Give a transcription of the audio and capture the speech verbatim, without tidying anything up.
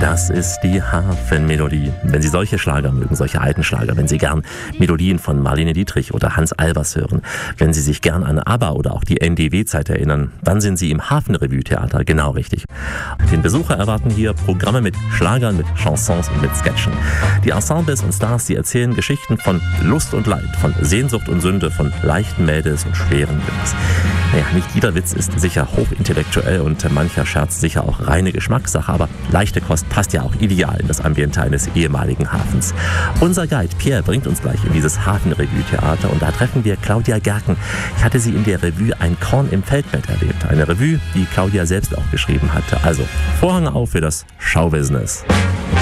Das ist die Hafenmelodie. Wenn Sie solche Schlager mögen, solche alten Schlager, wenn Sie gern Melodien von Marlene Dietrich oder Hans Albers hören, wenn Sie sich gern an ABBA oder auch die N D W-Zeit erinnern, dann sind Sie im Hafenrevue-Theater genau richtig. Den Besucher erwarten hier Programme mit Schlagern, mit Chansons und mit Sketchen. Die Ensembles und Stars, die erzählen Geschichten von Lust und Leid, von Sehnsucht und Sünde, von leichten Mädels und schweren Jungs. Naja, nicht jeder Witz ist sicher hochintellektuell und mancher Scherz sicher auch reine Geschmackssache, aber leichte Kost passt ja auch ideal in das Ambiente eines ehemaligen Hafens. Unser Guide Pierre bringt uns gleich in dieses Hafenrevue-Theater und da treffen wir Claudia Gerken. Ich hatte sie in der Revue Ein Korn im Feldbett erlebt. Eine Revue, die Claudia selbst auch geschrieben hatte. Also Vorhang auf für das Showbusiness.